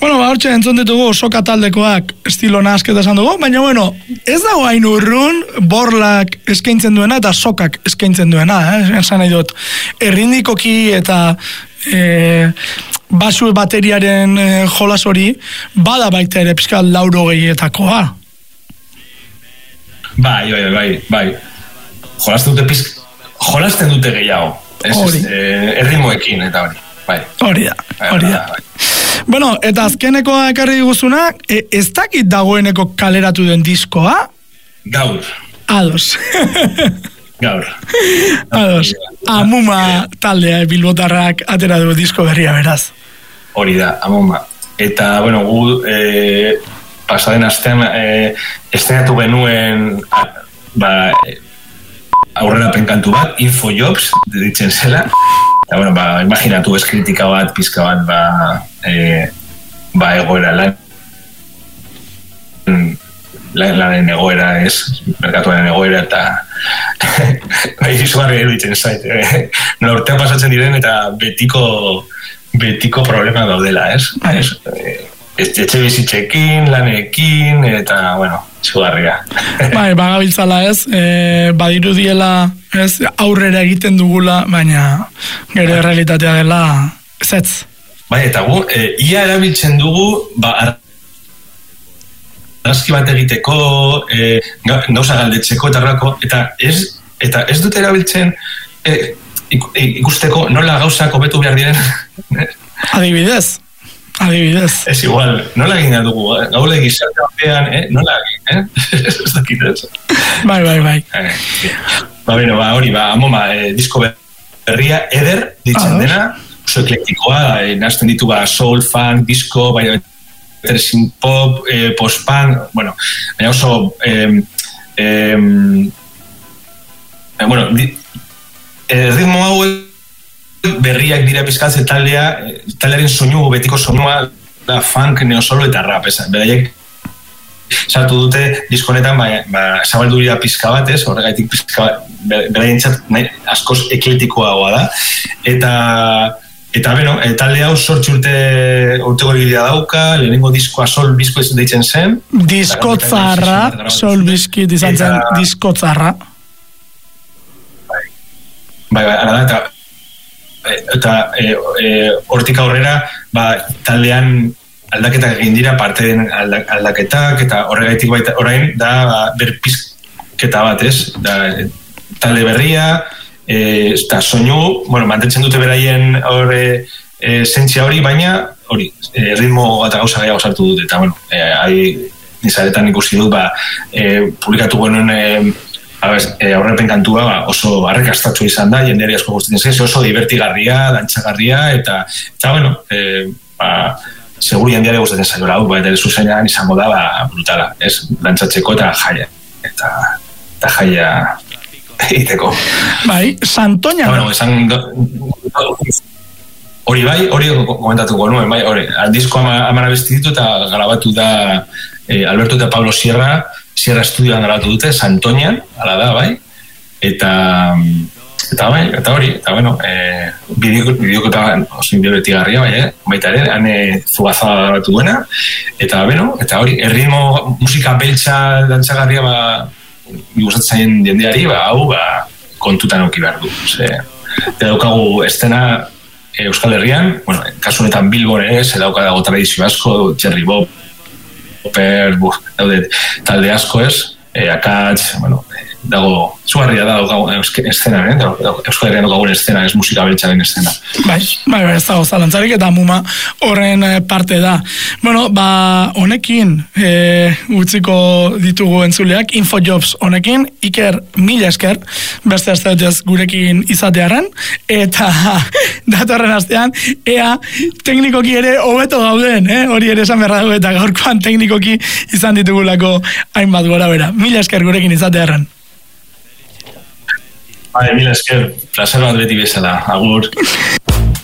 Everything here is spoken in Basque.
Bueno, hortxe entzun ditugu soka taldekoak estilo nahasketa esan dugu, baina bueno, ez dago hain urrun borlak eskaintzen duena eta sokak eskaintzen duena, esan nahi dut. Errindikoki eta basu bateriaren jolas hori, bada baita ere pixka 80etakoa. Bai. Jolasten dute gehiago. Erritmoekin eta hori. Bai. Hori da. Bueno, eta azkenekoa ekarri diguzuna, ez dakit dagoeneko kaleratu den diskoa? Gaur. Ados. Gaur. Ados. Amuma taldea bilbotarrak atera du disko berria, beraz. Hori da, Amuma. Eta, bueno, gu pasaden astean estrenatu genuen aurrera penkantu bat, Infojobs, ditzen zela. Eta, bueno, imaginatu ez kritika bat, pizka bat, egoera lanen egoera ez, merkatuaren egoera eta izugarri eruditzen zait. Nola urtean pasatzen diren eta betiko problema daudela, ez? Etxe bizitzekin, lanekin, eta, bueno, izugarria. Bai, bagabiltzala ez, badiru diela, ez, aurrera egiten dugula, baina gero realitatea dela, zetz. Bai, eta gu, ia erabiltzen dugu, argazki bat egiteko, gauza galdetzeko eta horrelako, eta ez dute erabiltzen ikusteko nola gauzak hobetu behar diren. Adibidez. Ez igual, nola egin dugu, gaule gizarte batean, nola egin, ez dakit ez. Bai. Hori, Amoma, disko berria, eder, ditzen dena, oso eklektikoa, nazten ditu soul, funk, disco, synth pop, post-punk, bueno, baina oso ritmo hau berriak dira pizkatze taldearen soinu, betiko soinua da funk, neosolo eta rap, beraiek sartu dute diskonetan, zabaldu dira pizka bat, horregaitik pizka bat, beraientzat askoz ekletikoagoa da, eta beno, talde hau sortzi urteko bidea dauka, lehenengo diskoa Sol Bizko deitzen zen. Diskotzarra, Sol Bizkit izan zen diskotzarra. Bai, ara da, eta hortik aurrera, taldean aldaketak egin dira, parteen aldaketak, eta horregaitik baita orain da berpizketa bat, ez? Talde berria, eta soinu, mantentzen dute beraien zentzia hori, baina hori, ritmo eta gauza gehiago sartu dute, eta nizaretan ikusi dut, publikatu genuen aurrepen kantua oso arrakastatxo izan da, jendeari asko gustatzen zen, oso divertigarria, dantxagarria, eta seguru jendeari gustatzen zaiola, eta zuzenean izango da brutala, ez, dantxatzeko eta jaia, eta jaia egiteko. Bai, Santoña. Hori komentatuko nuen, hori, disko amara bestitu eta grabatu da Alberto eta Pablo Sierra estudioan grabatu dute, Santoñan, ala da, bai, eta hori, eta bueno, bideoketa oso divertigarria, baita ere, hane zugazada grabatu duena, eta hori, erritmo musika beltza dantzagarria, gustatzen jendeari, hau, kontutan auki behar du. Eta daukagu estena Euskal Herrian, kasu honetan Bilbon ere, daukago tradizio asko, Jerry Bob, daude talde asko ez, akats, dago, zugarria da daukagun estena, Euskal Herrian daukagun estena, ez musika beltxaren estena. Bai, ez dago zalantzarik eta Amuma horren parte da. Honekin utziko ditugu entzuleak, Infojobs honekin, Iker, mila esker, beste asteotez gurekin izatearen, eta datorren astean, ea teknikoki ere hobeto gauden, hori ere esan berra dugu, eta gaurkoan teknikoki izan ditugulako hainbat gora bera. Mila esker gurekin izatearen. Mila esker, placer bat beti bezala, agur.